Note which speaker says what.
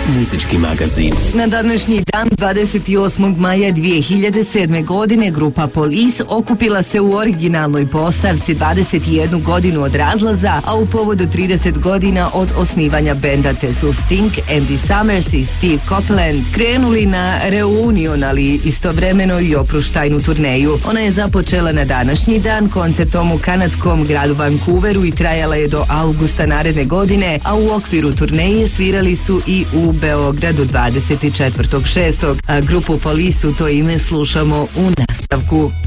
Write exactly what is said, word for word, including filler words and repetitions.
Speaker 1: muzički magazin.
Speaker 2: Na današnji dan, dvadeset osmog maja dvije hiljade sedme. godine, grupa Police okupila se u originalnoj postavci dvadeset jednu godinu od razlaza, a u povodu trideset godina od osnivanja benda te su Sting, Andy Summers i Steve Copeland krenuli na reunion, ali istovremeno i oproštajnu turneju. Ona je započela na današnji dan koncertom u kanadskom gradu Vancouveru i trajala je do avgusta naredne godine, a u okviru turneje svirali su i u Beogradu dvadeset četvrtog šestog. A grupu Police u to ime slušamo u nastavku.